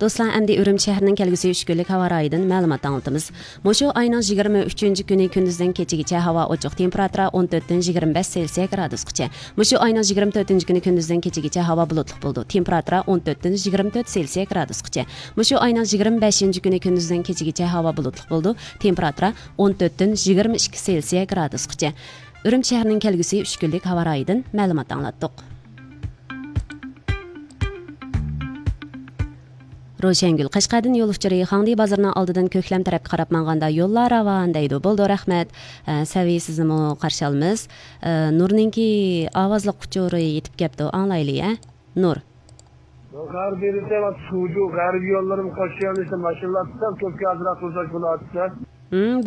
Do'stlar, endi Urumchi shahrining kelgusi 3 kunlik havo rayidan ma'lumot anglatamiz. Mushu oyning 23-kuni kunduzdan kechagacha havo ochiq, temperatura 14-25 Selsiya gradusgacha. Mushu oyning 24-kuni kunduzdan kechagacha havo bulutli bo'ldi, temperatura 14-24 Selsiya gradusgacha. Mushu oyning 25-kuni kunduzdan kechagacha havo bulutli bo'ldi, temperatura 14-22 Selsiya gradusgacha. Urumchi shahrining kelgusi 3 kunlik havo rayidan ma'lumot anglatdik. Roşengül Qashqardan yo'lovchilar Xangdi bozorining oldidan Ko'klam tarafga qarab manganda yo'llar ravon deydi. Bo'ldi, rahmat. Saviysizni qarshi olamiz. Nurninki ovozli quchuri yetib keldi, anglayli, Nur. G'arbiyda va suvju g'arbiy yo'llarim qo'shgan esa mashinalar tutab ko'pga azroq o'zak bo'lardi.